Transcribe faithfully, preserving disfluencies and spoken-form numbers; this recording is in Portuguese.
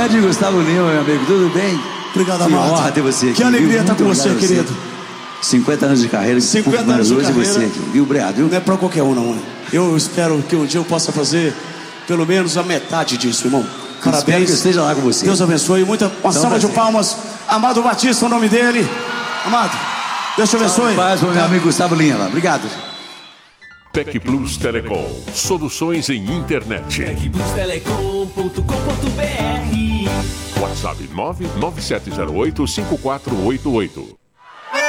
Grande Gustavo Lima, meu amigo, tudo bem? Obrigado, que Amado. honra ter você aqui. Que alegria viu? estar com Muito você, obrigado querido. cinquenta anos de carreira, cinquenta anos de hoje carreira. você aqui, viu? Obrigado, viu? Não é pra qualquer um, não. Né? Eu espero que um dia eu possa fazer pelo menos a metade disso, irmão. Parabéns. Espero que eu esteja lá com você. Deus abençoe. Muita, uma Então, salva de prazer. palmas. Amado Batista, o nome dele. Amado, Deus te abençoe. Paz para o meu amigo Gustavo Lima. Obrigado. Tec Plus Telecom. Soluções em internet. tec plus telecom ponto com ponto br. WhatsApp nove nove sete zero oito cinco quatro oito oito.